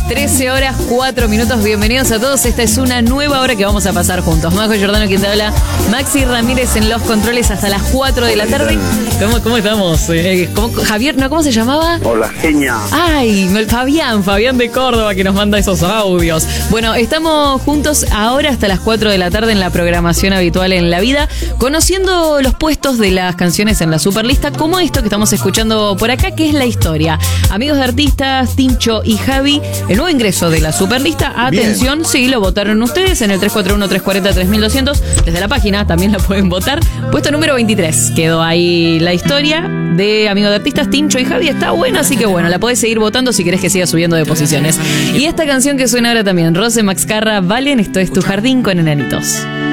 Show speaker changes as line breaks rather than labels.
13 horas 4 minutos. Bienvenidos a todos. Esta es una nueva hora que vamos a pasar juntos. Majo Giordano quien te habla, Maxi Ramírez en los controles hasta las 4 de la tarde. ¿Cómo estamos? Javier, ¿no? ¿Cómo se llamaba?
Hola, genia.
Ay, Fabián de Córdoba que nos manda esos audios. Bueno, estamos juntos ahora hasta las 4 de la tarde en la programación habitual en La Vida, conociendo los puestos de las canciones en la Superlista, como esto que estamos escuchando por acá, que es la historia. Amigos de artistas, Tincho y Javi, el nuevo ingreso de la Superlista. Atención, bien. Sí, lo votaron ustedes en el 341-340-3200. Desde la página también la pueden votar. Puesto número 23. Quedó ahí la historia de Amigos de artistas, Tincho y Javi. Está buena, así que bueno, la podés seguir votando si querés que siga subiendo de posiciones. Y esta canción que suena ahora también, Rose Max Carra, Valen, esto es Tu Jardín con Enanitos.